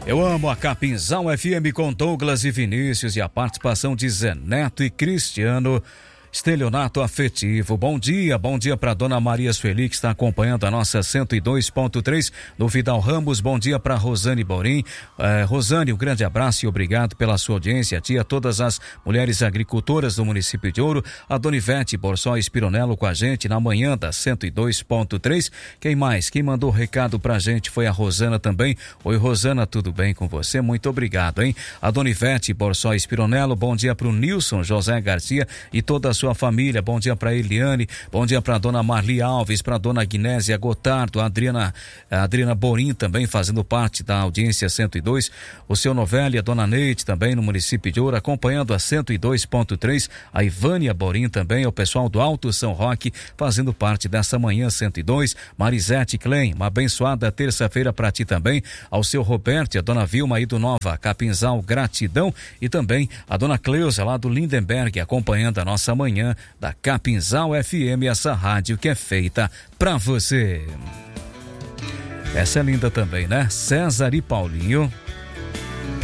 Eu amo a Capinzal FM com Douglas e Vinícius e a participação de Zé Neto e Cristiano. Estelionato afetivo. Bom dia para dona Maria Sueli, que está acompanhando a nossa 102.3 no Vidal Ramos. Bom dia para Rosane Borim. Rosane, um grande abraço e obrigado pela sua audiência. A todas as mulheres agricultoras do município de Ouro. A dona Ivete Borsó Espironello com a gente na manhã da 102.3. Quem mais? Quem mandou recado pra gente foi a Rosana também. Oi, Rosana, tudo bem com você? Muito obrigado, hein? A dona Ivete Borsó Espironello. Bom dia pro Nilson José Garcia e toda a sua família. Bom dia para Eliane, bom dia para dona Marli Alves, para dona Guinésia Gotardo, a Adriana Borim também fazendo parte da audiência 102, o seu Novelli, a dona Neide também no município de Ouro, acompanhando a 102.3, a Ivânia Borim também, o pessoal do Alto São Roque fazendo parte dessa manhã 102, Marisete Klein, uma abençoada terça-feira para ti também, ao seu Roberto, a dona Vilma aí do Nova Capinzal, gratidão, e também a dona Cleusa lá do Lindenberg acompanhando a nossa manhã da Capinzal FM, essa rádio que é feita pra você. Essa é linda também, né? César e Paulinho.